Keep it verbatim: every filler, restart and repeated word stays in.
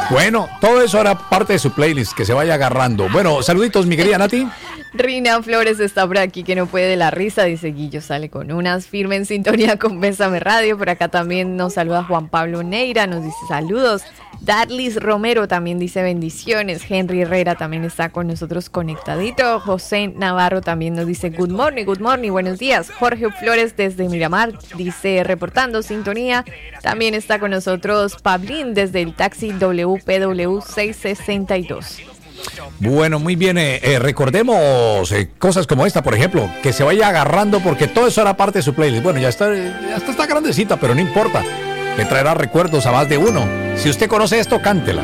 Bueno, todo eso era parte de su playlist, que se vaya agarrando. Bueno, saluditos, mi querida Nati. Rina Flores está por aquí que no puede de la risa, dice Guillo sale con unas, firme en sintonía con Bésame Radio. Por acá también nos saluda Juan Pablo Neira, nos dice saludos. Darlis Romero también dice bendiciones. Henry Herrera también está con nosotros conectadito. José Navarro también nos dice good morning, good morning, buenos días. Jorge Flores desde Miramar dice reportando sintonía. También está con nosotros Pablín desde el taxi W P W seiscientos sesenta y dos. Bueno, muy bien, eh, eh, recordemos eh, cosas como esta, por ejemplo, que se vaya agarrando porque todo eso era parte de su playlist. Bueno, ya está, ya está, está grandecita, pero no importa, que traerá recuerdos a más de uno. Si usted conoce esto, cántela.